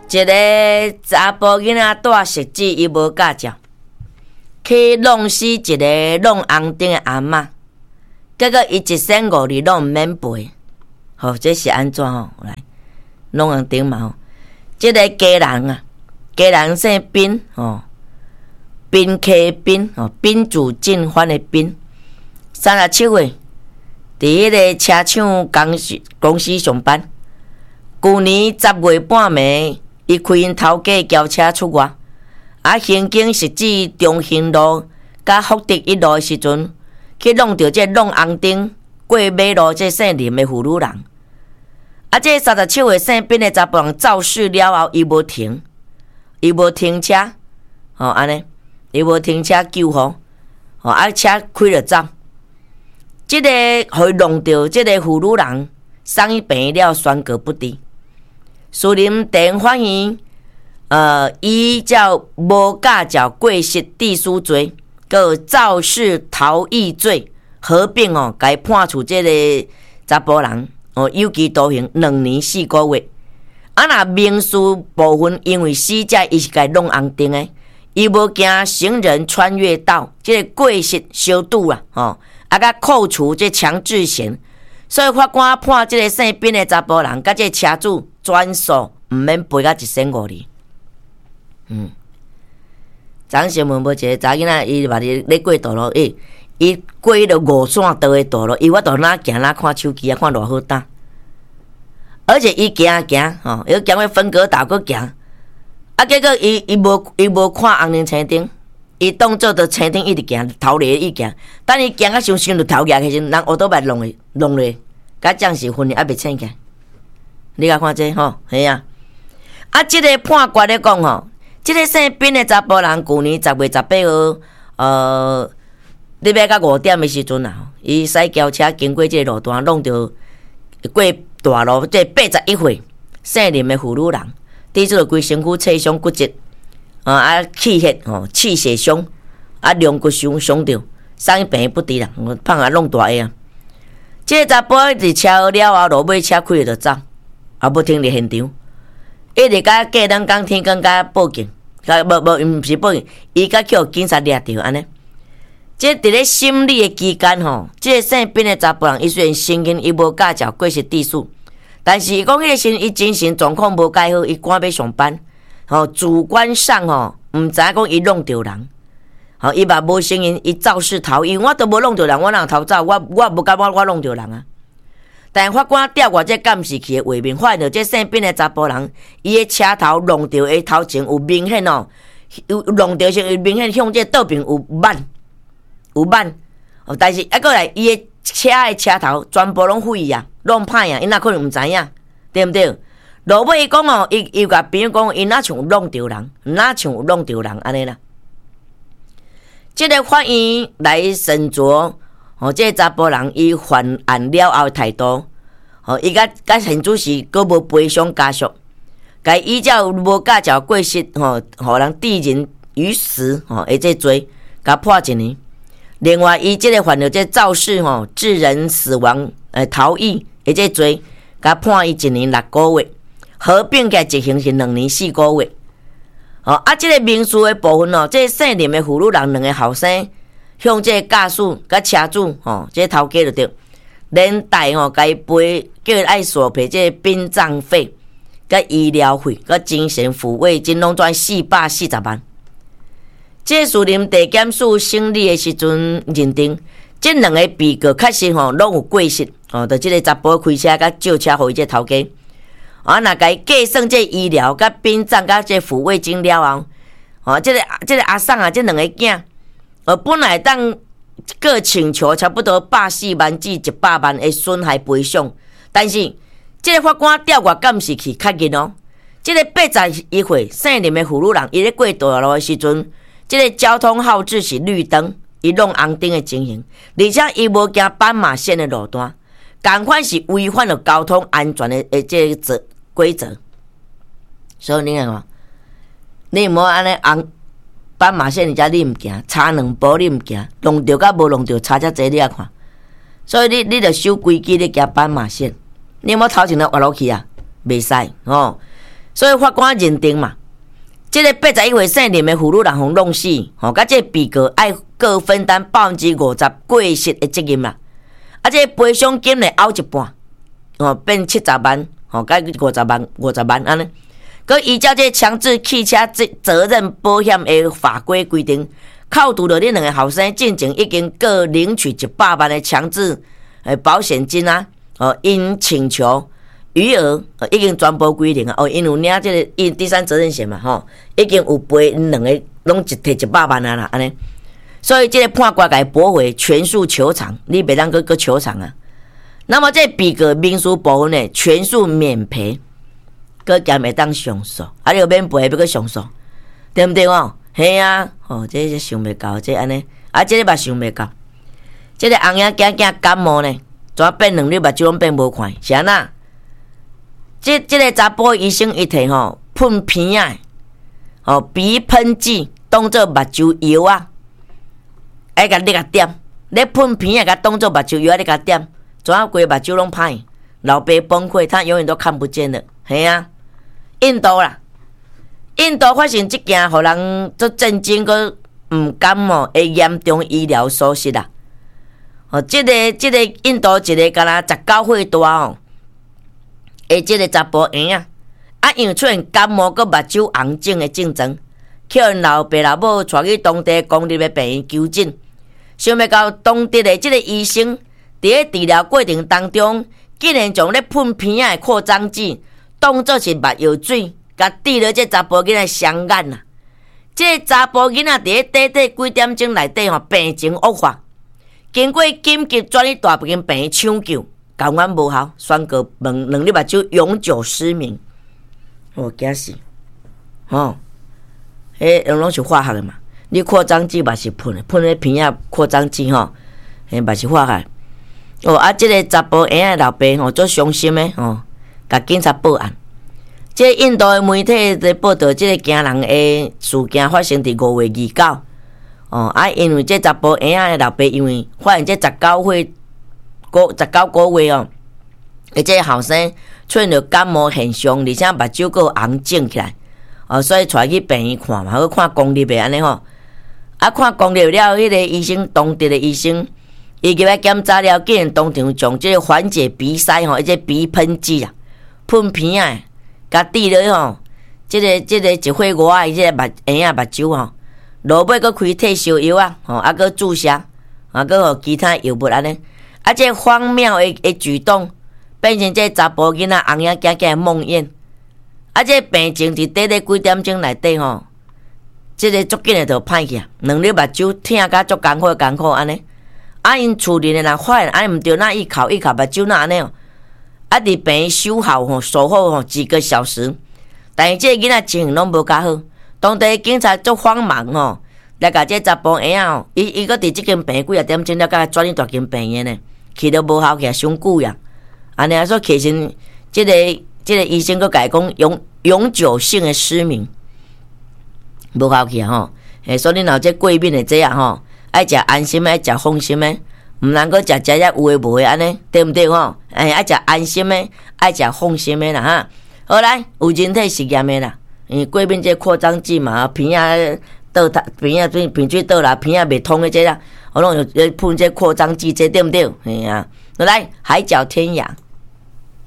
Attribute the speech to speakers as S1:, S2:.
S1: 一个查甫囡仔带食指，伊无驾照，去弄死一个弄红灯的阿嬷，结果伊150弄毋免赔。吼，这是安怎吼？来，弄红灯嘛吼，这个家人啊，家人姓彬吼，彬客彬吼，宾主尽欢的彬，37岁，伫迄个车厂公司上班。去年10月半暝，伊开因头家轿车出外，行经实际中兴路甲福德一路的时阵，去弄到这弄红灯过马路这姓林的妇女人。这37岁姓彬的查甫人肇事了后，伊无停车，安尼，伊无停车救护，车开了走。这个互弄到这个妇女人送医病了，宣告不治。士林地院法院依照无驾照过失致死罪、佮肇事逃逸罪合并该判处这个查甫人有期徒刑2年4个月。若民事部分因为死者伊是该弄红灯的，伊无惊行人穿越道，这个过失小拄啦，甲扣除这强制险。所以法官判这个姓彬的查甫人甲这车主全数毋免赔到150,000。昨新闻无一个查囡仔，伊嘛咧过道路，伊过迄个5线道的道路，伊我到哪行哪看手机啊，看偌好打。而且伊行，伊行过分隔岛佫行，结果伊无看红绿青灯，伊当做着青灯一直行，头咧伊行，等伊行到伤就头举起身，人乌倒白弄咧，甲将士分还袂醒起来。你甲看这嘿啊！这个判决咧讲这个姓彬的查甫人，去年10月18号，你要到5点的时阵伊驶轿车经过这个路段，弄到过大路，这81岁姓林的妇女人，提出了规身躯挫伤骨折，气血气血伤，两骨伤着，送医病院不治啦，胖弄大个啊！这个查甫伫车祸了后，落尾车开就走，无停伫现场，一直甲隔两天天光甲报警，毋是报警，伊甲叫警察抓着安尼。这伫咧审理的期间这个姓彬的查甫人，伊虽然承认伊无驾照过失致死，但是伊讲迄个伊精神状况无介好，伊赶要上班，主观上毋知影讲伊弄着人，伊嘛无承认伊肇事逃逸，我都无弄着人，我哪逃走？我无感觉我弄着人啊！但法官调阅这监视器的画面，发现到这姓彬的查甫人，伊的车头弄着的头前有明显有弄着是明显向这倒边有挽，但是过来伊的车头全部拢废啊，拢歹啊，伊哪可能毋知影，对毋对？落尾伊讲伊甲朋友讲，伊哪像有弄着人，安尼啦。这个法院来审酌这个查甫人伊犯案了后的态度，伊甲现主时佫无赔偿家属，该依照无驾照过失互人致人于死这罪，甲判1年。另外，伊这个犯了这肇事致人死亡逃逸这罪，甲判伊1年6个月，合并起来执行是2年4个月。这个民事的部分这个姓林的妇女人2个后生向这个驾驶甲车主这个头家就对，连带该赔叫伊爱索赔这个殡葬费、甲医疗费、甲精神抚慰金拢赚440万。这士林地检署审理的时阵认定，这2个被告确实拢有过失就这个查甫开车甲借车互伊这头家。若该计算这医疗、甲殡葬、甲这抚慰金了后，这个阿送这2个囝，本来当各请求差不多84万至100万的损害赔偿，但是这个法官调阅监视器确认这个81岁姓林的妇女人，伊咧过道路的时阵，这个交通号志是绿灯，伊弄红灯的情形，而且伊无行斑马线的路段，同款是违反了交通安全的这个规则。所以你看你莫安尼红斑马线，而且你毋行，差2步你毋行，弄着甲无弄着差遮济，你啊看。所以你着守规矩，你行斑马线，你莫头前来滑落去啊，袂使所以法官认定嘛，这个81岁姓林的妇女人互弄死，甲这个被告爱各分担50%过失的责任啦。啊，这个赔偿金呢凹一半，变70万，甲50万安尼。佮依照这强制汽车责任保险的法规规定，扣除了你两个后生进前已经各领取100万的强制保险金啊，因请求余额已经全部规定啊，因有领这个因第三责任险嘛，已经有赔因两个拢摕100万啊啦，安尼。所以这个判官甲伊驳回，全数求偿，你袂当搁求偿啊。那么这被告民事部分呢，全数免赔。搁兼会当上诉，啊，你又免赔要搁上诉，对不对哦？嘿啊，这想袂到，这安尼，啊，这个嘛想袂到，这个红仔囝感冒呢，怎变2日目睭拢变无看？是安那？这个查甫医生一提喷鼻啊，鼻喷剂当做目睭药啊，爱甲你甲点，你喷鼻啊，甲当做目睭药，你甲点，怎规目睭拢歹？老爸崩溃，他永远都看不见了，嘿啊！印度啦，印度发生这件互人足震惊个唔甘的严重医疗疏失啦。这个印度一个敢若19岁大这个查甫婴啊，因为出现感冒个目睭红肿的症状，叫因老爸老母带去当地公立的病院求诊，想要到当地的这个医生伫咧治疗过程当中，竟然将咧喷鼻啊的扩张剂当作是目药水，甲滴了这查甫囡仔双眼啦。这查甫囡仔伫咧短短几点钟内底病情恶化，经过紧急转去大间病院抢救，救援无效，宣告2日目睭永久失明。惊死！拢是化学的嘛？你扩张剂嘛是喷咧鼻啊扩张剂嘛是化学。这个查甫婴仔老爸足伤心的甲警察报案。这印度的媒体在报道，这个惊人的事件发生伫5月29。因为这查甫婴仔的老爸，因为发现这19个月这个后生出现了感冒现象，而且目睭佫红肿起来，所以带去病院看嘛，去看公立的安尼看公立了，迄个医生当地的医生。伊入来检查了，竟然当场将这个缓解鼻塞这鼻喷剂啊，喷鼻啊，甲滴落这个一岁外的这个婴仔目睭落尾佫开退烧药啊，佫注射佫互其他药物安尼，这荒谬的举动，变成这查甫囡仔红仔囝的梦魇。这病情伫短短几点钟内底这个足紧的就歹去，2日目睭疼甲足艰苦安尼。因厝里的人发现毋对，那一哭目睭那安尼伫病院守候守候几个小时，但是这个囡仔情形拢无较好，当地警察足慌忙来甲这查甫婴仔伊佫伫即间病院几啊点钟了，甲转去大间病院呢，去都无效，去伤久呀，安尼说其实这个医生佫甲伊讲永久性的失明，无效去所以你若这过敏的这样爱食安心的，爱食放心的，毋通搁食有诶无诶安尼，对毋对爱食安心的，爱食放心的啦哈。好来，有人体实验的啦，过敏这扩张剂嘛，鼻啊倒鼻啊鼻水倒啦，鼻啊未通的这啦，我拢有喷这扩张剂，这对毋对？好来，海角天涯。